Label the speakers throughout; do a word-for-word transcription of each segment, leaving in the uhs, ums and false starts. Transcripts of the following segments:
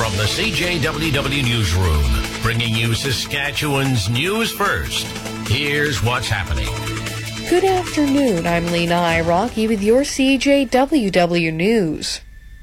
Speaker 1: from the C J W W Newsroom, bringing you Saskatchewan's news first. Here's what's happening.
Speaker 2: Good afternoon, I'm Lena Irocky with your C J W W News.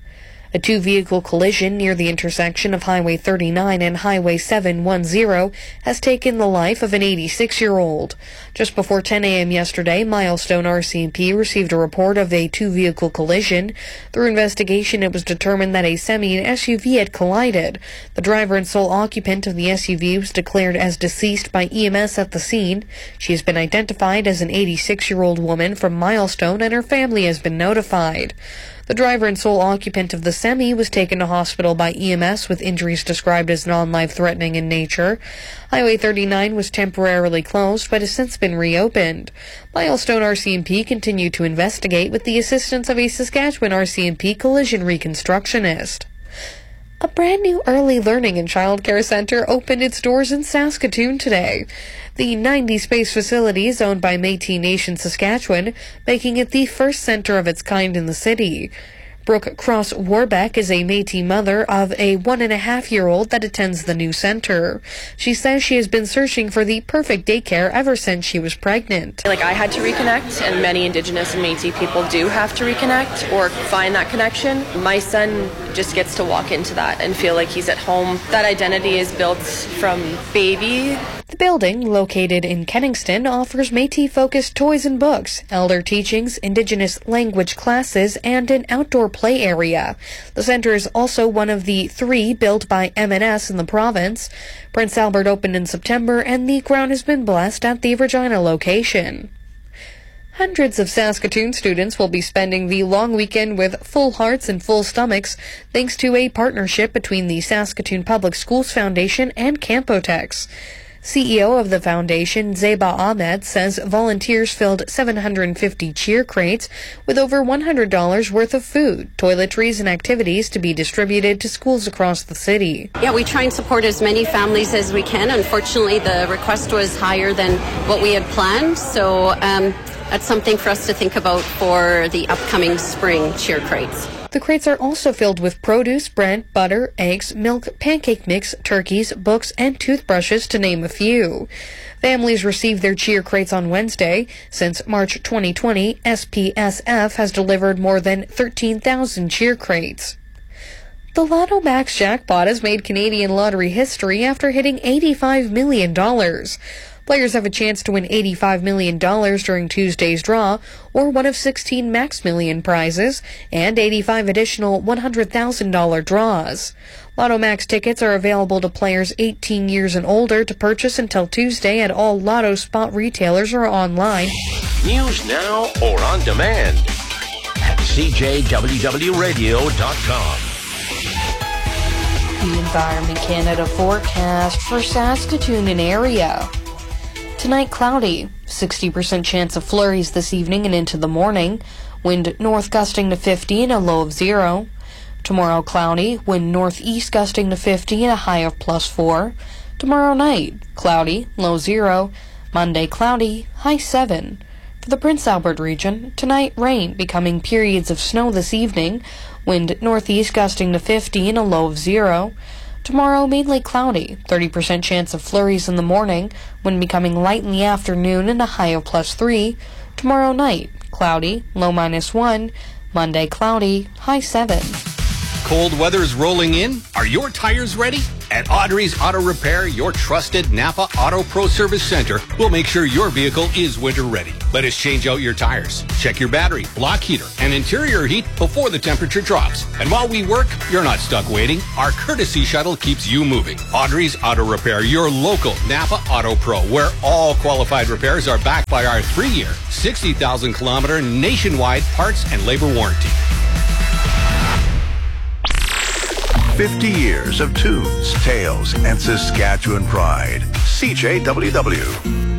Speaker 2: A two-vehicle collision near the intersection of Highway thirty-nine and Highway seven ten has taken the life of an eighty-six-year-old. Just before ten a.m. yesterday, Milestone R C M P received a report of a two-vehicle collision. Through investigation, it was determined that a semi and S U V had collided. The driver and sole occupant of the S U V was declared as deceased by E M S at the scene. She has been identified as an eighty-six-year-old woman from Milestone, and her family has been notified. The driver and sole occupant of the semi was taken to hospital by E M S with injuries described as non-life-threatening in nature. Highway thirty-nine was temporarily closed but has since been reopened. Milestone R C M P continued to investigate with the assistance of a Saskatchewan R C M P collision reconstructionist. A brand new early learning and childcare center opened its doors in Saskatoon today. The ninety space facility is owned by Métis Nation Saskatchewan, making it the first center of its kind in the city. Brooke Cross Warbeck is a Métis mother of a one-and-a-half-year-old that attends the new center. She says she has been searching for the perfect daycare ever since she was pregnant.
Speaker 3: Like, I had to reconnect, and many Indigenous and Métis people do have to reconnect or find that connection. My son just gets to walk into that and feel like he's at home. That identity is built from baby.
Speaker 2: The building, located in Kenningston, offers Métis-focused toys and books, elder teachings, Indigenous language classes, and an outdoor play area. The center is also one of the three built by M N S in the province. Prince Albert opened in September, and the ground has been blessed at the Regina location. Hundreds of Saskatoon students will be spending the long weekend with full hearts and full stomachs thanks to a partnership between the Saskatoon Public Schools Foundation and Campotex. C E O of the foundation, Zeba Ahmed, says volunteers filled seven hundred fifty cheer crates with over one hundred dollars worth of food, toiletries, and activities to be distributed to schools across the city.
Speaker 4: Yeah, we try and support as many families as we can. Unfortunately, the request was higher than what we had planned, so um, that's something for us to think about for the upcoming spring cheer crates.
Speaker 2: The crates are also filled with produce, bread, butter, eggs, milk, pancake mix, turkeys, books, and toothbrushes, to name a few. Families received their cheer crates on Wednesday. Since March twenty twenty, S P S F has delivered more than thirteen thousand cheer crates. The Lotto Max jackpot has made Canadian lottery history after hitting eighty-five million dollars. Players have a chance to win eighty-five million dollars during Tuesday's draw, or one of sixteen Max Million prizes, and eighty-five additional one hundred thousand dollars draws. Lotto Max tickets are available to players eighteen years and older to purchase until Tuesday at all Lotto spot retailers or online.
Speaker 1: News now or on demand at C J W W radio dot com.
Speaker 2: The Environment Canada forecast for Saskatoon and area. Tonight, cloudy. sixty percent chance of flurries this evening and into the morning. Wind north gusting to fifty and a low of zero. Tomorrow, cloudy. Wind northeast gusting to fifty and a high of plus four. Tomorrow night, cloudy, low zero. Monday, cloudy, high seven. For the Prince Albert region, tonight, rain, becoming periods of snow this evening. Wind northeast gusting to fifty and a low of zero. Tomorrow, mainly cloudy, thirty percent chance of flurries in the morning, wind becoming light in the afternoon and a high of plus three. Tomorrow night, cloudy, low minus one. Monday, cloudy, high seven.
Speaker 5: Cold weather's rolling in. Are your tires ready? At Audrey's Auto Repair, your trusted Napa Auto Pro Service Center will make sure your vehicle is winter ready. Let us change out your tires, check your battery, block heater, and interior heat before the temperature drops. And while we work, you're not stuck waiting. Our courtesy shuttle keeps you moving. Audrey's Auto Repair, your local Napa Auto Pro, where all qualified repairs are backed by our three-year, sixty thousand kilometer nationwide parts and labor warranty.
Speaker 6: fifty years of tunes, tales, and Saskatchewan pride. C J W W.